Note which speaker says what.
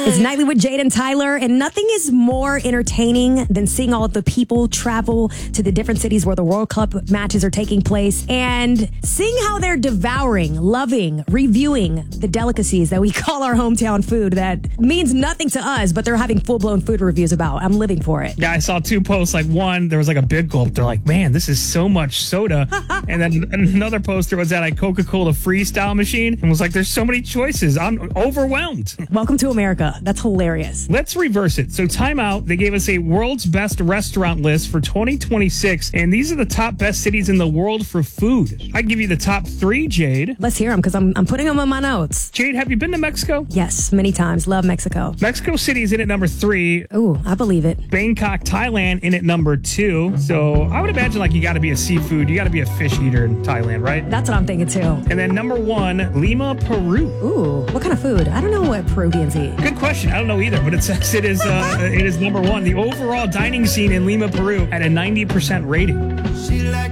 Speaker 1: It's Nightly with Jade and Tyler, and nothing is more entertaining than seeing all of the people travel to the different cities where the World Cup matches are taking place and seeing how they're devouring, loving, reviewing the delicacies that we call our hometown food that means nothing to us, but they're having full-blown food reviews about. I'm living for it.
Speaker 2: Yeah, I saw two posts. Like one, there was like a big gulp. They're like, man, this is so much soda. And then another poster was at a Coca-Cola freestyle machine and was like, there's so many choices. I'm overwhelmed.
Speaker 1: Welcome to America. That's hilarious.
Speaker 2: Let's reverse it. So Time Out, they gave us a world's best restaurant list for 2026. And these are the top best cities in the world for food. I give you the top three, Jade.
Speaker 1: Let's hear them because I'm putting them on my notes.
Speaker 2: Jade, have you been to Mexico?
Speaker 1: Yes, many times. Love Mexico.
Speaker 2: Mexico City is in at number 3.
Speaker 1: Ooh, I believe it.
Speaker 2: Bangkok, Thailand in at number 2. So I would imagine like you got to be a seafood, you got to be a fish eater in Thailand, right?
Speaker 1: That's what I'm thinking too.
Speaker 2: And then number 1, Lima, Peru.
Speaker 1: Ooh, what kind of food? I don't know what Peruvians eat.
Speaker 2: Good question. I don't know either, but it says it is number 1. The overall dining scene in Lima, Peru at a 90% rating.